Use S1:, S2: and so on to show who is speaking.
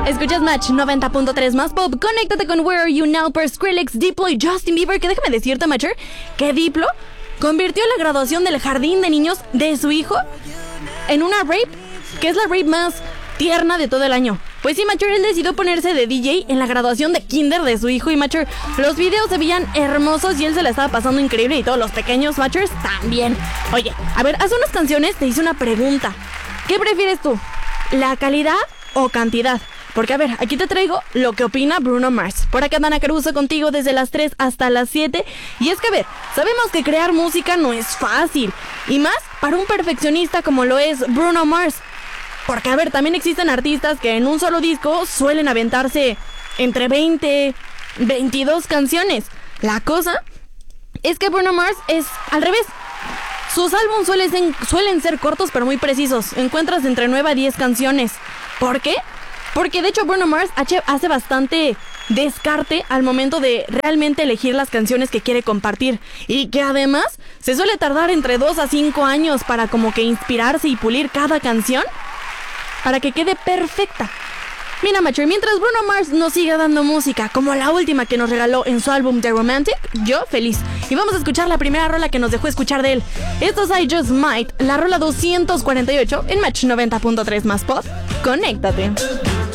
S1: Escuchas Match 90.3 más pop. Conéctate con Where Are You Now por Skrillex, Diplo y Justin Bieber. Que déjame decirte, Matcher, que Diplo convirtió la graduación del jardín de niños de su hijo en una rave, que es la rave más tierna de todo el año. Pues sí, Matcher, él decidió ponerse de DJ en la graduación de kinder de su hijo. Y Matcher, los videos se veían hermosos y él se la estaba pasando increíble. Y todos los pequeños Matchers también. Oye, a ver, hace unas canciones te hice una pregunta. ¿Qué prefieres tú? ¿La calidad o cantidad? Porque a ver, aquí te traigo lo que opina Bruno Mars. Por acá Dana Caruso contigo desde las 3 hasta las 7. Y es que a ver, sabemos que crear música no es fácil. Y más para un perfeccionista como lo es Bruno Mars. Porque a ver, también existen artistas que en un solo disco suelen aventarse entre 20, 22 canciones. La cosa es que Bruno Mars es al revés. Sus álbumes suelen ser cortos pero muy precisos. Encuentras entre 9 a 10 canciones. ¿Por qué? Porque de hecho Bruno Mars hace bastante descarte al momento de realmente elegir las canciones que quiere compartir. Y que además se suele tardar entre 2 a 5 años para como que inspirarse y pulir cada canción para que quede perfecta. Mira, Matcher, mientras Bruno Mars nos siga dando música como la última que nos regaló en su álbum The Romantic, yo feliz. Y vamos a escuchar la primera rola que nos dejó escuchar de él. Esto es I Just Might, la rola 248 en Match 90.3 más pop. Conéctate.